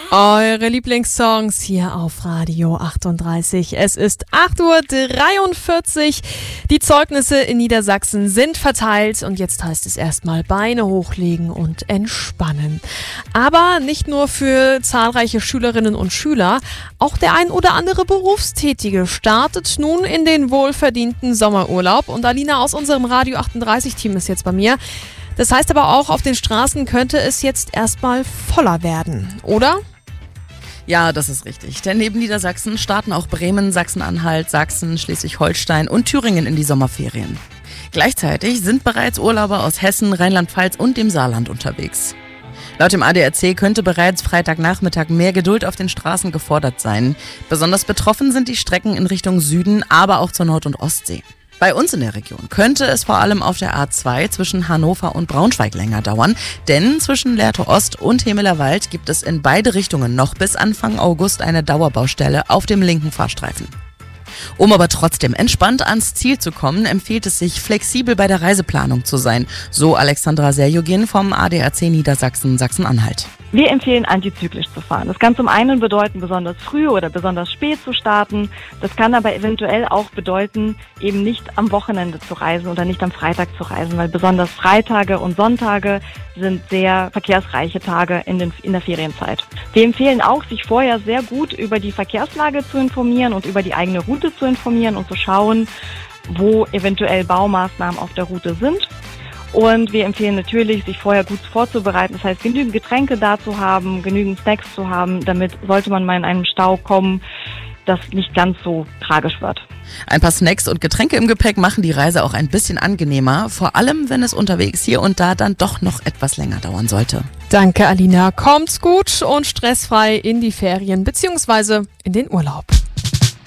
Eure Lieblingssongs hier auf Radio 38. Es ist 8:43 Uhr. Die Zeugnisse in Niedersachsen sind verteilt und jetzt heißt es erstmal Beine hochlegen und entspannen. Aber nicht nur für zahlreiche Schülerinnen und Schüler, auch der ein oder andere Berufstätige startet nun in den wohlverdienten Sommerurlaub. Und Alina aus unserem Radio 38 Team ist jetzt bei mir. Das heißt aber auch, auf den Straßen könnte es jetzt erstmal voller werden, oder? Ja, das ist richtig. Denn neben Niedersachsen starten auch Bremen, Sachsen-Anhalt, Sachsen, Schleswig-Holstein und Thüringen in die Sommerferien. Gleichzeitig sind bereits Urlauber aus Hessen, Rheinland-Pfalz und dem Saarland unterwegs. Laut dem ADAC könnte bereits Freitagnachmittag mehr Geduld auf den Straßen gefordert sein. Besonders betroffen sind die Strecken in Richtung Süden, aber auch zur Nord- und Ostsee. Bei uns in der Region könnte es vor allem auf der A2 zwischen Hannover und Braunschweig länger dauern, denn zwischen Lehrte Ost und Hemelerwald gibt es in beide Richtungen noch bis Anfang August eine Dauerbaustelle auf dem linken Fahrstreifen. Um aber trotzdem entspannt ans Ziel zu kommen, empfiehlt es sich, flexibel bei der Reiseplanung zu sein, so Alexandra Serjogin vom ADAC Niedersachsen Sachsen-Anhalt. Wir empfehlen, antizyklisch zu fahren. Das kann zum einen bedeuten, besonders früh oder besonders spät zu starten. Das kann aber eventuell auch bedeuten, eben nicht am Wochenende zu reisen oder nicht am Freitag zu reisen, weil besonders Freitage und Sonntage sind sehr verkehrsreiche Tage in der Ferienzeit. Wir empfehlen auch, sich vorher sehr gut über die Verkehrslage zu informieren und über die eigene Route zu informieren und zu schauen, wo eventuell Baumaßnahmen auf der Route sind. Und wir empfehlen natürlich, sich vorher gut vorzubereiten. Das heißt, genügend Getränke da zu haben, genügend Snacks zu haben, damit, sollte man mal in einen Stau kommen, das nicht ganz so tragisch wird. Ein paar Snacks und Getränke im Gepäck machen die Reise auch ein bisschen angenehmer, vor allem wenn es unterwegs hier und da dann doch noch etwas länger dauern sollte. Danke, Alina. Kommt's gut und stressfrei in die Ferien bzw. in den Urlaub.